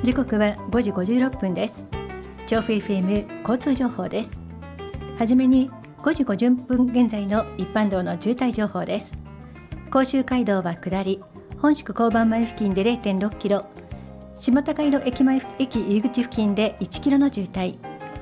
時刻は5時56分です。調布 FM 交通情報です。はじめに5時50分現在の一般道の渋滞情報です。甲州街道は下り、本宿交番前付近で 0.6 キロ、下高井戸駅前駅入り口付近で1キロの渋滞。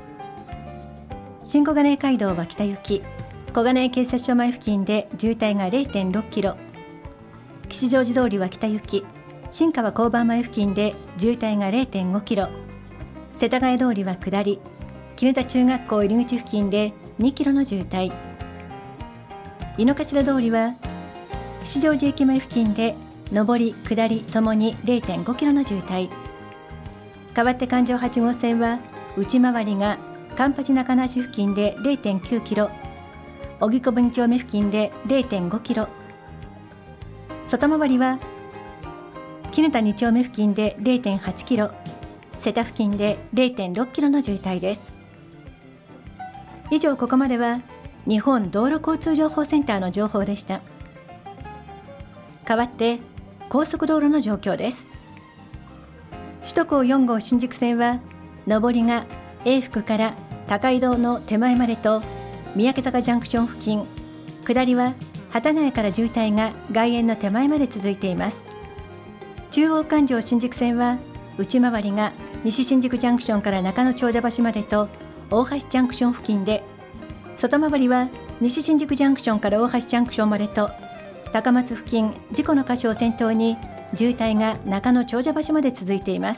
新小金井街道は北行き、小金井警察署前付近で渋滞が 0.6 キロ、吉祥寺通りは北行き、新川交番前付近で渋滞が 0.5 キロ、世田谷通りは下り、絹田中学校入り口付近で2キロの渋滞。井の頭通りは吉祥寺駅前付近で上り下りともに 0.5 キロの渋滞。代わって環状8号線は内回りが環八中梨付近で 0.9 キロ、荻窪2丁目付近で 0.5 キロ、外回りは絹田2丁目付近で 0.8 キロ、瀬田付近で 0.6 キロの渋滞です。以上、ここまでは日本道路交通情報センターの情報でした。代わって高速道路の状況です。首都高4号新宿線は上りが永福から高井戸の手前までと三宅坂ジャンクション付近、下りは幡ヶ谷から渋滞が外苑の手前まで続いています。中央環状新宿線は内回りが西新宿ジャンクションから中野長者橋までと大橋ジャンクション付近で、外回りは西新宿ジャンクションから大橋ジャンクションまでと高松付近事故の箇所を先頭に渋滞が中野長者橋まで続いています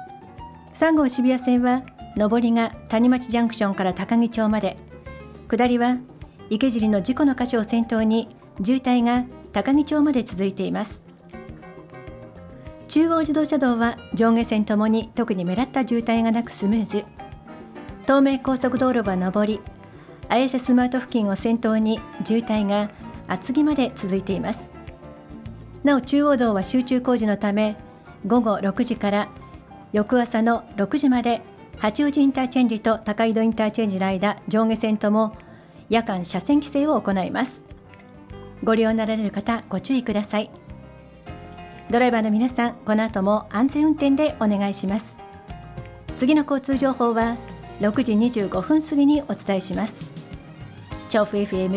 。3号渋谷線は上りが谷町ジャンクションから高木町まで、下りは池尻の事故の箇所を先頭に渋滞が高木町まで続いています。中央自動車道は上下線ともに特に目立った渋滞がなくスムーズ。東名高速道路は上り綾瀬スマート付近を先頭に渋滞が厚木まで続いています。なお中央道は集中工事のため午後6時から翌朝の6時まで八王子インターチェンジと高井戸インターチェンジの間上下線とも夜間車線規制を行います。ご利用になられる方ご注意ください。ドライバーの皆さん、この後も安全運転でお願いします。次の交通情報は6時25分過ぎにお伝えします。調布 FM